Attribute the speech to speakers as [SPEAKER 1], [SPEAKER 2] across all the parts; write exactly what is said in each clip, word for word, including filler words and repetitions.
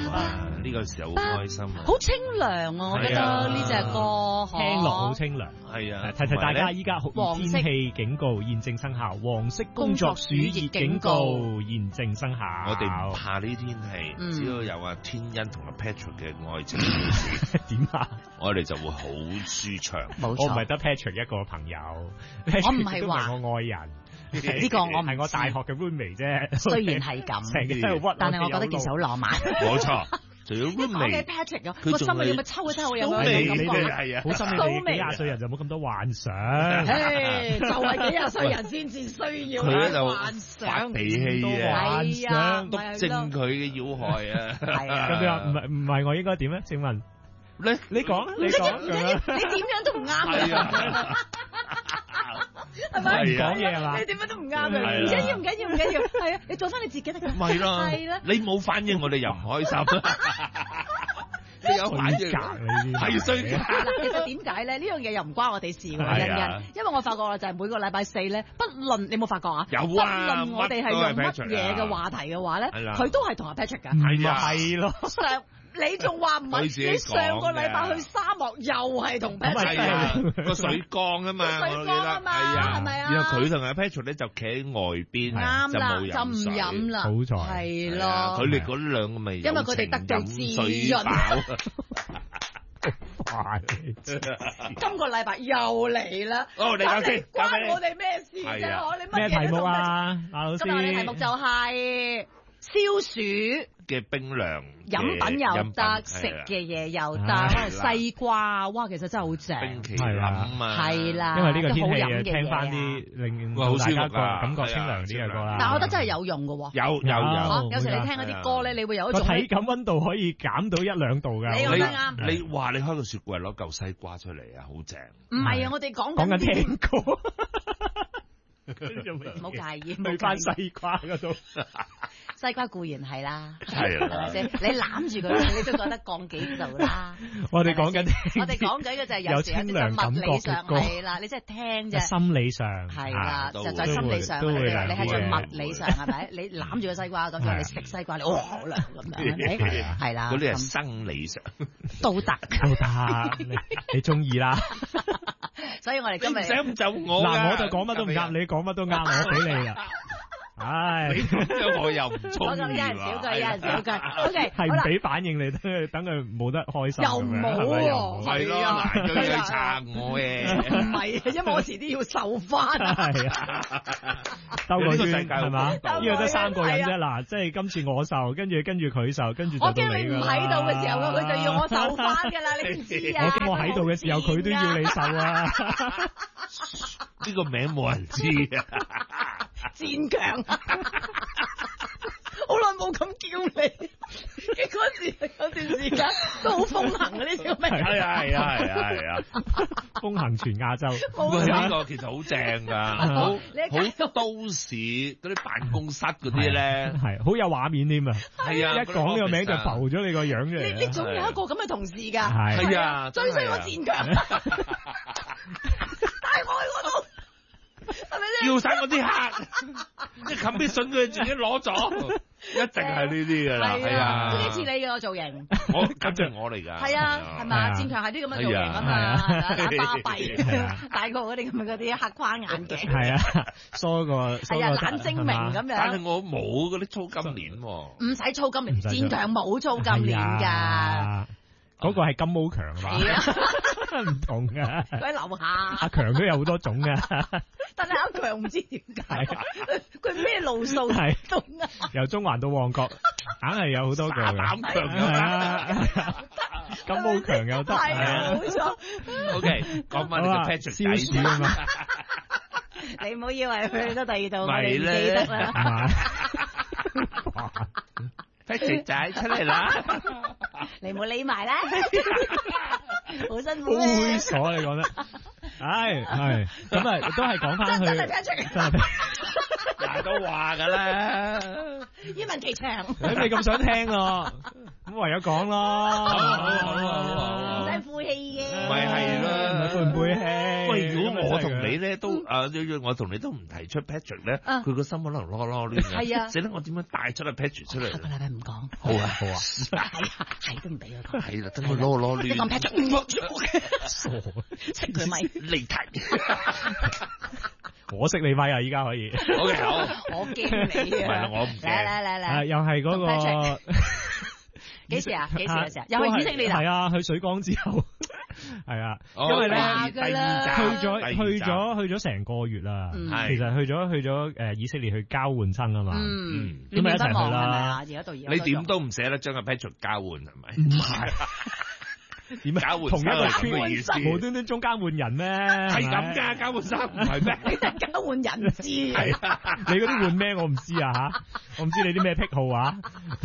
[SPEAKER 1] 啊！呢個時候好開心啊！
[SPEAKER 2] 好清涼啊！我覺得呢隻歌
[SPEAKER 3] 聽落好清涼。
[SPEAKER 1] 係啊，
[SPEAKER 3] 提提大家，依家酷熱天氣警告現正生效，黃色工作暑熱警告現正生效。
[SPEAKER 1] 我哋唔怕呢啲天氣，
[SPEAKER 2] 嗯、
[SPEAKER 1] 只要有阿天恩同阿 Patrick 嘅愛情故事，
[SPEAKER 3] 點啊？
[SPEAKER 1] 我哋就會好舒暢。
[SPEAKER 2] 冇錯，
[SPEAKER 3] 我唔係得 Patrick 一個朋友，
[SPEAKER 2] 我唔係話
[SPEAKER 3] 我愛人。
[SPEAKER 2] 呢個我唔
[SPEAKER 3] 係我大學嘅 roommate 啫。
[SPEAKER 2] 雖然係咁，
[SPEAKER 3] 成日都屈，
[SPEAKER 2] 但係我覺得件事好浪漫。
[SPEAKER 1] 冇錯。仲有 roommate，
[SPEAKER 2] Patrick 啊，個心裏有冇抽一抽有冇感覺？
[SPEAKER 3] 係啊，好心你幾廿歲人就冇咁多幻想。
[SPEAKER 2] 唉，就係幾廿歲人先至需要幻想。
[SPEAKER 1] 發脾氣啊，
[SPEAKER 2] 係啊，
[SPEAKER 1] 督正佢嘅要害啊。
[SPEAKER 2] 係啊。
[SPEAKER 3] 咁樣唔係唔係我應該點咧？請問你你講你講，
[SPEAKER 2] 你點樣都唔啱㗎。係咪？
[SPEAKER 3] 唔講嘢係嘛？
[SPEAKER 2] 你點樣都唔啱嘅，唔緊要，唔緊要，唔緊要，係啊，你做翻你自己得㗎。
[SPEAKER 1] 咪咯，
[SPEAKER 2] 係啦，
[SPEAKER 1] 你冇反應，我哋又唔開心。你有反應，係衰格。
[SPEAKER 2] 嗱，其實點解咧？呢樣嘢又唔關我哋事㗎，欣欣，因為我發覺啦，就係每個禮拜四咧，不論你冇發覺啊？
[SPEAKER 1] 有
[SPEAKER 2] 啊，不論我哋係用乜嘢嘅話題嘅話咧，佢都係同阿 Patrick 㗎。
[SPEAKER 1] 係啊，
[SPEAKER 3] 係咯。
[SPEAKER 2] 上你仲話唔係？你上個禮拜去沙漠又係同 Patrick
[SPEAKER 1] 個水缸啊嘛，
[SPEAKER 2] 水缸啊嘛，係咪啊？
[SPEAKER 1] 然後佢同阿 Patrick 咧就企喺外邊，
[SPEAKER 2] 啱啦，
[SPEAKER 1] 就
[SPEAKER 2] 就唔飲啦。
[SPEAKER 3] 好彩
[SPEAKER 2] 係咯，
[SPEAKER 1] 佢哋嗰兩個咪
[SPEAKER 2] 因為佢哋得到滋潤。今個禮拜又嚟啦！
[SPEAKER 1] 哦，你講先，
[SPEAKER 2] 關我哋咩事啫？我哋
[SPEAKER 3] 咩題目啊？阿老師，
[SPEAKER 2] 今日我哋題目就係消暑
[SPEAKER 1] 嘅冰涼
[SPEAKER 2] 飲品又得，食嘅嘢又得，西瓜哇，其實真係好正，
[SPEAKER 1] 冰淇淋啊，
[SPEAKER 2] 係啦，
[SPEAKER 3] 因為呢個天氣啊，聽翻啲令到大家感覺清涼啲嘅歌啦。
[SPEAKER 2] 但係我覺得真係有用嘅喎，
[SPEAKER 1] 有有有，
[SPEAKER 2] 有時你聽嗰啲歌咧，你會有一種
[SPEAKER 3] 體感溫度可以減到一兩度㗎。
[SPEAKER 2] 你講得啱，
[SPEAKER 1] 你話你開個雪櫃攞嚿西瓜出嚟啊，好正。
[SPEAKER 2] 唔係啊，我哋講
[SPEAKER 3] 講緊聽歌。
[SPEAKER 2] 唔好介意，
[SPEAKER 3] 去翻西瓜嗰度。
[SPEAKER 2] 西瓜固然係啦，
[SPEAKER 1] 係啦，
[SPEAKER 2] 你攬住佢，你都覺得降幾度啦。
[SPEAKER 3] 我哋講緊，
[SPEAKER 2] 我哋講緊嘅就係有時有啲物理上係啦，你即係聽啫。
[SPEAKER 3] 心理上
[SPEAKER 2] 係啦，就在心理上，你係在物理上係咪？你攬住個西瓜咁樣，你食西瓜，你哇好涼咁樣，係咪？係啦，
[SPEAKER 1] 嗰啲係生理上
[SPEAKER 2] 都得，
[SPEAKER 3] 都得，你你中意啦。
[SPEAKER 2] 所以我哋今日
[SPEAKER 1] 想唔就我
[SPEAKER 3] 嗱，我就講乜都唔啱，你講乜都啱，我俾你啦。唉，
[SPEAKER 1] 我又唔中意。
[SPEAKER 2] 我咁有人少句，有人少句。O K，
[SPEAKER 3] 係唔俾反應你，等佢等佢冇得開心。
[SPEAKER 2] 又冇喎，
[SPEAKER 1] 係咯，難咗你撐我嘅。
[SPEAKER 2] 唔係，因為我遲啲要受翻。
[SPEAKER 3] 係啊，兜個圈係嘛？呢個得三個人啫。嗱，即係今次我受，跟住跟住佢受，跟住就到你。
[SPEAKER 2] 我驚你唔喺度嘅時候，佢就要我受翻㗎啦，你唔知啊？
[SPEAKER 3] 我驚我喺度嘅時候，佢都要你受啊！
[SPEAKER 1] 呢個名冇人知啊！
[SPEAKER 2] 戰強，好耐冇咁叫你。嗰時有段時間都好風行嘅呢個名。
[SPEAKER 1] 係啊係啊係啊係啊！
[SPEAKER 3] 風行全亞洲。
[SPEAKER 1] 呢個其實好正㗎，好好都市嗰啲辦公室嗰啲咧，
[SPEAKER 3] 係好有畫面添啊！係啊，一講呢個名就浮咗你個樣出嚟。
[SPEAKER 2] 你你總有一個咁嘅同事㗎。
[SPEAKER 3] 係
[SPEAKER 1] 啊，
[SPEAKER 2] 最衰我戰強，帶我去嗰度。係咪先？
[SPEAKER 1] 要晒我啲客，啲 commission 佢自己攞咗，一定係呢啲㗎啦。係啊，
[SPEAKER 2] 呢啲似你嘅個造型。
[SPEAKER 1] 我跟住我嚟㗎。
[SPEAKER 2] 係啊，係嘛？戰強係啲咁嘅造型啊嘛，打巴閉，戴個嗰啲咁嘅嗰啲黑框眼鏡。
[SPEAKER 3] 係啊，梳個
[SPEAKER 2] 係啊，懶精明咁樣。
[SPEAKER 1] 但係我冇嗰啲粗金鏈喎。
[SPEAKER 2] 唔使粗金鏈，戰強冇粗金鏈㗎。
[SPEAKER 3] 嗰個係金毛強嘛？唔同噶，
[SPEAKER 2] 佢喺樓下。
[SPEAKER 3] 阿強都有好多種噶，
[SPEAKER 2] 但係阿強唔知點解，佢咩路數
[SPEAKER 3] 係
[SPEAKER 2] 都啱。
[SPEAKER 3] 由中環到旺角，硬係有好多個嘅。
[SPEAKER 1] 膽強係啊，
[SPEAKER 3] 金毛強又得。
[SPEAKER 2] 係啊，冇錯。
[SPEAKER 1] O K，講翻你個 Patrick
[SPEAKER 3] 消暑啊嘛。
[SPEAKER 2] 你唔好以為佢去咗第二度，我哋唔記得啦。
[SPEAKER 1] Patrick 仔出嚟啦！
[SPEAKER 2] 你唔好匿埋啦，好辛苦
[SPEAKER 3] 咧。猥瑣你講得，係係咁啊，都係講翻去。
[SPEAKER 2] 真係 Patrick，真係。
[SPEAKER 1] 大家都話㗎啦，
[SPEAKER 2] 一問其長。
[SPEAKER 3] 你咁想聽啊？咁唯有講咯。
[SPEAKER 2] 唔使負氣嘅。
[SPEAKER 1] 咪係咯，
[SPEAKER 3] 背唔背氣？
[SPEAKER 1] 喂，如果我同你咧都啊，我同你都唔提出 Patrick 咧，佢個心可能囉囉攣嘅。
[SPEAKER 2] 係啊。
[SPEAKER 1] 死啦！我點樣帶出阿 Patrick 出嚟？
[SPEAKER 2] 下個禮拜唔講。
[SPEAKER 1] 好啊。
[SPEAKER 3] 好啊，
[SPEAKER 2] 係啊，係都唔俾佢講。
[SPEAKER 1] 係啦，等佢攞攞亂。
[SPEAKER 2] 你講 Patrick，
[SPEAKER 3] 傻，
[SPEAKER 2] 識佢咪
[SPEAKER 1] 離題。
[SPEAKER 3] 我識你咪啊！依家可以。
[SPEAKER 1] O K 好。
[SPEAKER 2] 我驚你啊！
[SPEAKER 1] 係啦，我唔驚。
[SPEAKER 2] 嚟嚟嚟嚟。
[SPEAKER 3] 誒，又係嗰個。
[SPEAKER 2] 幾時啊？幾時嘅時候？又係以色列啊？
[SPEAKER 3] 係啊，去水缸之後。係啊，因為咧
[SPEAKER 1] 第二集
[SPEAKER 3] 去咗去咗去咗成個月啦，其實去咗去咗誒以色列去交換生啊嘛，
[SPEAKER 2] 嗯，
[SPEAKER 3] 咁咪一齊去
[SPEAKER 2] 啦。而家到而家，
[SPEAKER 1] 你點都唔捨得將個 Patrick 交換係咪？
[SPEAKER 3] 唔係，點交換同一個
[SPEAKER 1] 嘅意思？
[SPEAKER 3] 無端端中間換人咩？
[SPEAKER 1] 係咁噶，交換生唔係咩？
[SPEAKER 2] 你係交換人知
[SPEAKER 3] 係啊？你嗰啲換咩？我唔知啊吓，我唔知你啲咩癖好啊？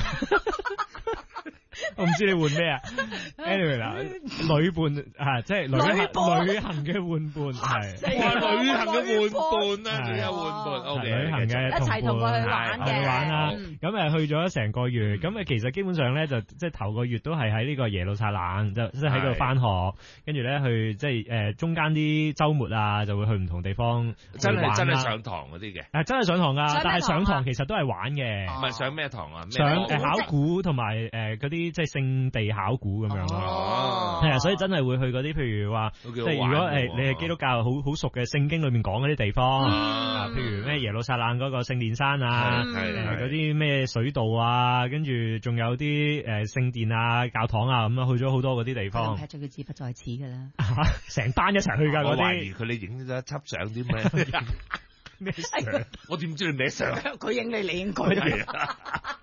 [SPEAKER 3] 我唔知你換咩啊 ？Anyway 啦，旅伴嚇，即係旅行旅行嘅換伴係。
[SPEAKER 1] 哇！旅行嘅換伴啊，仲有換伴 ，O K。
[SPEAKER 3] 旅行嘅
[SPEAKER 2] 一齊同佢去玩嘅。
[SPEAKER 3] 去玩啦，咁誒去咗成個月，咁誒其實基本上咧就即係頭個月都係喺呢個耶路撒冷，就即係喺度返學，跟住咧去即係誒中間啲週末啊，就會去唔同地方。
[SPEAKER 1] 真係真係上堂嗰啲嘅。
[SPEAKER 3] 誒真係上堂㗎，但係上堂其實都係玩嘅。
[SPEAKER 1] 唔係上咩堂啊？
[SPEAKER 3] 上誒考古同埋誒嗰啲。即係聖地考古咁樣咯，係啊，所以真係會去嗰啲，譬如話，即係如果誒你係基督教好好熟嘅聖經裏面講嗰啲地方，啊，譬如咩耶路撒冷嗰個聖殿山啊，誒嗰啲咩水道啊，跟住仲有啲誒聖殿啊、教堂啊咁樣，去咗好多嗰啲地方。
[SPEAKER 2] 劈咗佢志不在此㗎啦，
[SPEAKER 3] 成班一齊去㗎嗰啲。
[SPEAKER 1] 我懷疑佢哋影咗一輯相啲咩？咩相？我點知你咩相？
[SPEAKER 2] 佢影你，你影佢。
[SPEAKER 1] 係啊。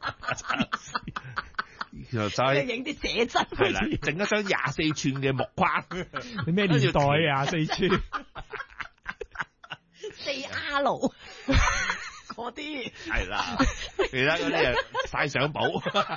[SPEAKER 1] 就再
[SPEAKER 2] 影啲寫真，
[SPEAKER 1] 係啦，整一張廿四寸嘅木框。
[SPEAKER 3] 你咩年代啊？四寸，
[SPEAKER 2] 四 R 嗰啲
[SPEAKER 1] 係啦，其他嗰啲啊晒相簿，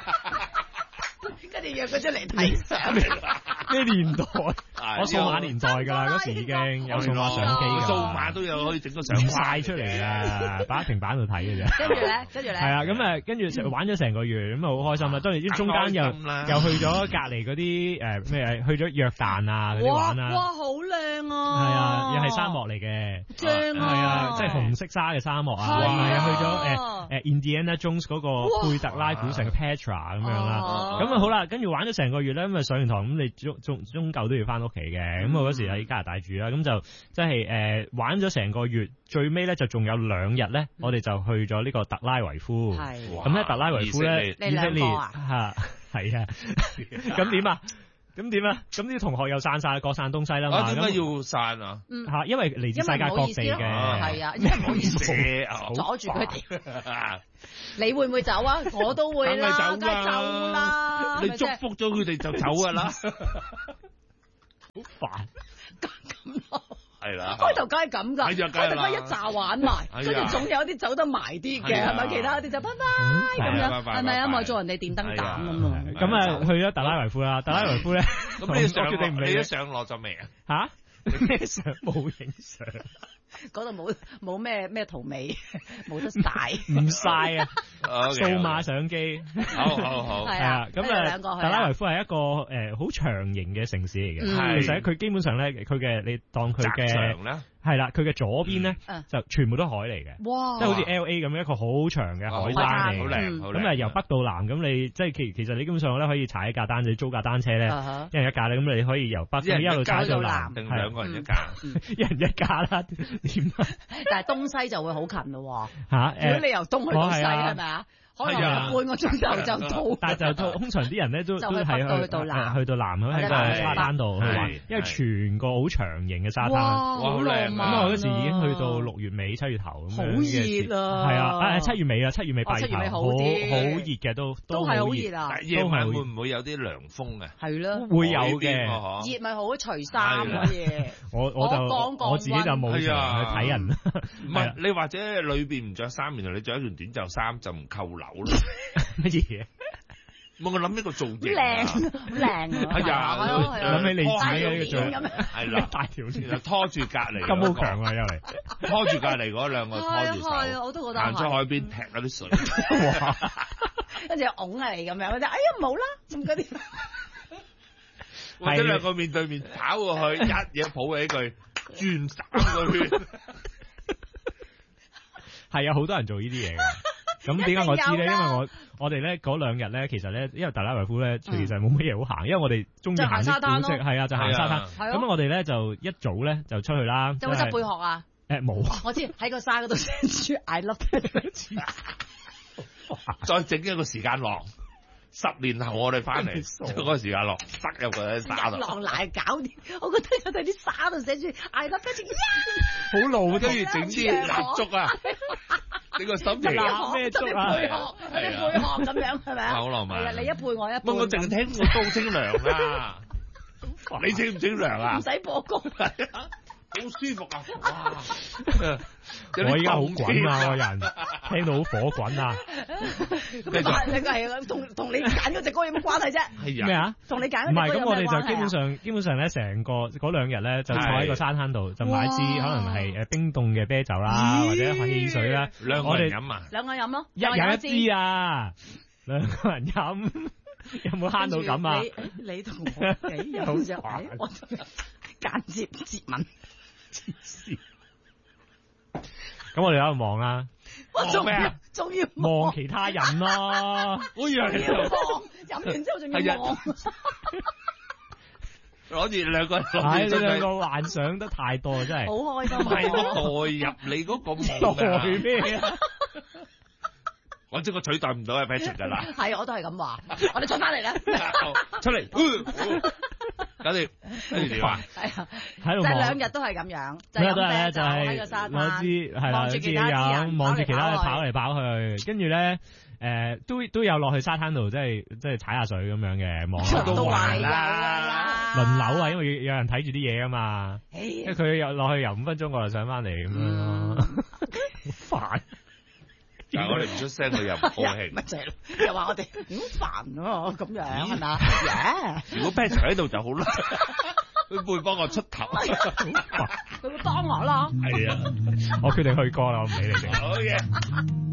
[SPEAKER 2] 跟住約佢出嚟睇相。
[SPEAKER 3] 咩年代？我數碼年代㗎啦，嗰時已經有數碼相機㗎。
[SPEAKER 1] 數碼都有可以整到相
[SPEAKER 3] 晒出嚟啊！擺喺平板度睇嘅啫。
[SPEAKER 2] 跟住咧，跟住咧，
[SPEAKER 3] 係啊，咁誒，跟住玩咗成個月，咁啊好開心啦。當然中間又又去咗隔離嗰啲誒咩？去咗約旦啊嗰啲玩啦。
[SPEAKER 2] 哇！好靚啊！
[SPEAKER 3] 係啊，又係沙漠嚟嘅。
[SPEAKER 2] 正啊！
[SPEAKER 3] 係啊，即係紅色沙嘅沙漠啊。係啊，去咗誒誒 Indiana Jones 嗰個佩特拉古城嘅 Petra 咁樣啦。咁啊好啦，跟住玩咗成個月咧，咁啊上完堂咁你中中終究都要翻屋企嘅。咁我嗰時喺加拿大住啦，咁就即係誒玩咗成個月，最尾咧就仲有兩日咧，我哋就去咗呢個特拉維夫。
[SPEAKER 2] 係。
[SPEAKER 3] 咁咧特拉維夫咧，
[SPEAKER 2] 以色列
[SPEAKER 3] 嚇係啊。咁點啊？咁點啊？咁啲同學又散晒，各散東西啦嘛。
[SPEAKER 1] 啊，點解要散啊？
[SPEAKER 3] 嚇，因為嚟自世界各地嘅。
[SPEAKER 2] 係啊，因為唔好意思，阻住佢哋。你會唔會走啊？我都會啦，梗係走啦。
[SPEAKER 1] 你祝福咗佢哋就走㗎啦。
[SPEAKER 3] 好煩。
[SPEAKER 2] 咁咯。
[SPEAKER 1] 係啦，
[SPEAKER 2] 開頭梗係咁㗎，
[SPEAKER 1] 開頭
[SPEAKER 2] 嗰一紮玩埋，跟住總有啲走得埋啲嘅，係咪？其他啲就拜拜咁樣，係咪啊？咪做人哋電燈膽咁啊！
[SPEAKER 3] 咁啊，去咗特拉維夫啦，特拉維夫咧，
[SPEAKER 1] 咁你上決定唔理咗上落咗未啊？
[SPEAKER 3] 嚇？咩相冇影相？
[SPEAKER 2] 嗰度冇冇咩咩圖美，冇得晒，
[SPEAKER 3] 唔晒啊！數碼相機，
[SPEAKER 1] 好好好，
[SPEAKER 3] 係啊，咁啊，特拉維夫係一個誒好長型嘅城市嚟嘅，其實佢基本上咧，佢嘅你當佢嘅。係啦，佢嘅左邊咧就全部都海嚟嘅，
[SPEAKER 2] 哇！
[SPEAKER 3] 即係好似 L A 咁樣一個好長嘅海灘嚟，
[SPEAKER 1] 好靚，好靚。
[SPEAKER 3] 咁啊由北到南，咁你即係其其實你基本上咧可以踩一架單車，租架單車咧，一人一架咧，咁你可以由北一路踩到南，
[SPEAKER 1] 定兩個人一架，
[SPEAKER 3] 一人一架啦。點啊？
[SPEAKER 2] 但係東西就會好近咯喎。
[SPEAKER 3] 嚇！
[SPEAKER 2] 如果你由東去到西係咪啊？可能半個鐘頭就到，
[SPEAKER 3] 但係就通常啲人咧都都係
[SPEAKER 2] 去到南，
[SPEAKER 3] 去到南喺個沙灘度去玩，因為全個好長型嘅沙灘，
[SPEAKER 2] 哇，好靚！
[SPEAKER 3] 咁我嗰時已經去到六月尾七月頭咁樣，
[SPEAKER 2] 好熱啊！
[SPEAKER 3] 係啊，誒七月尾啊，七月尾八月頭，好好熱嘅都
[SPEAKER 2] 都係好熱啊！
[SPEAKER 1] 夜晚會唔會有啲涼風啊？
[SPEAKER 2] 係咯，
[SPEAKER 3] 會有嘅，
[SPEAKER 2] 熱咪好除衫嗰嘢。
[SPEAKER 3] 我我就我自己就冇常去睇人，
[SPEAKER 1] 唔係你或者裏邊唔着衫，然後你着一件短袖衫就唔扣褸咯。
[SPEAKER 3] 乜嘢？
[SPEAKER 1] 冇我諗呢個造型
[SPEAKER 2] 靚，靚啊！
[SPEAKER 1] 係啊，
[SPEAKER 3] 諗起你自己嘅造型，
[SPEAKER 1] 係啦，
[SPEAKER 3] 大條鏈
[SPEAKER 1] 拖住隔離，
[SPEAKER 3] 咁好強啊！又嚟
[SPEAKER 1] 拖住隔離嗰兩個拖住手，
[SPEAKER 2] 係啊，我都覺得
[SPEAKER 1] 行出海邊踢嗰啲水，
[SPEAKER 3] 哇！
[SPEAKER 2] 跟住擁嚟咁樣，就哎呀冇啦咁嗰啲，
[SPEAKER 1] 或者兩個面對面跑過去，一嘢抱起佢，轉三個圈，
[SPEAKER 3] 係啊，好多人做呢啲嘢嘅。 咁點解我知咧？因為我我哋咧嗰兩日咧，其實咧，因為大拉維夫咧，其實冇乜嘢好行，因為我哋中意行啲古蹟，係啊，就行沙灘。咁我哋咧就一早咧就出去啦。
[SPEAKER 2] 有冇執貝殼啊？
[SPEAKER 3] 誒冇。
[SPEAKER 2] 我知喺個沙嗰度寫住 I love it。
[SPEAKER 1] 再整一個時間廊。十年後我哋翻嚟，嗰個時間落塞入個沙度。浪奶搞掂，我覺得有喺啲沙度寫住 I love it，
[SPEAKER 3] 好老，
[SPEAKER 1] 跟住整啲蠟燭啊，呢個心情
[SPEAKER 3] 咩燭啊？
[SPEAKER 2] 貝殼，啲貝殼咁樣係咪啊？
[SPEAKER 1] 好浪漫。
[SPEAKER 2] 係啊，你一背我一背。
[SPEAKER 1] 我淨係聽過高清涼啊，你清唔清涼啊？
[SPEAKER 2] 唔使播歌。
[SPEAKER 1] 好舒服啊！哇！
[SPEAKER 3] 我依家好滾啊，個人聽到好火滾啊！
[SPEAKER 2] 你個係同同你揀嗰隻歌有乜關係啫？
[SPEAKER 1] 係
[SPEAKER 3] 咩啊？
[SPEAKER 2] 同你揀
[SPEAKER 3] 唔係咁，我哋就基本上基本上咧，成個嗰兩日咧就坐喺個沙灘度，就買支可能係誒冰凍嘅啤酒啦，或者汽水啦。
[SPEAKER 1] 兩個人飲啊？
[SPEAKER 2] 兩個人飲咯，
[SPEAKER 3] 一人一支啊！兩個人飲，有冇慳到咁啊？
[SPEAKER 2] 你你同我幾有啫？我間接接吻。
[SPEAKER 3] 咁我哋喺度望啦，
[SPEAKER 2] 望咩啊？仲要
[SPEAKER 3] 望其他人咯。
[SPEAKER 1] 我以為你
[SPEAKER 2] 望飲完之後仲要望，
[SPEAKER 1] 攞住兩個人，
[SPEAKER 3] 係你兩個幻想得太多，真係
[SPEAKER 2] 好開心。
[SPEAKER 1] 係我代入你嗰個夢啊！
[SPEAKER 3] 咩啊？
[SPEAKER 1] 我知我取代唔到阿 Patrick 噶啦。
[SPEAKER 2] 係，我都係咁話。我哋出翻嚟啦，
[SPEAKER 1] 出嚟。搞掂，跟住點啊？
[SPEAKER 2] 係啊，
[SPEAKER 3] 喺度望。
[SPEAKER 2] 即係兩日都係咁樣，就
[SPEAKER 3] 兩日都係咧，
[SPEAKER 2] 飲啤酒
[SPEAKER 3] 就係
[SPEAKER 2] 喺個沙灘，
[SPEAKER 3] 攞支係啦，
[SPEAKER 2] 望住其他
[SPEAKER 3] 飲，望住其他
[SPEAKER 2] 跑
[SPEAKER 3] 跑嚟跑去，跟住咧誒都都有落去沙灘度，即係即係踩下水咁樣嘅，望下
[SPEAKER 2] 都
[SPEAKER 3] 都
[SPEAKER 2] 話
[SPEAKER 3] 玩
[SPEAKER 2] 啦，
[SPEAKER 3] 輪流啊，因為有人睇住啲嘢啊嘛，即係佢又落去游五分鐘，我就上翻嚟咁樣咯，好煩。
[SPEAKER 1] 但係我哋唔出聲，佢又唔高興。
[SPEAKER 2] 咪就係又話我哋好煩咯，咁樣係嘛？耶！
[SPEAKER 1] 如果 Patrick 喺度就好啦，佢會幫我出頭。
[SPEAKER 2] 佢會幫我咯。
[SPEAKER 3] 係啊，我決定去過啦，我唔理你哋。
[SPEAKER 1] 好嘅。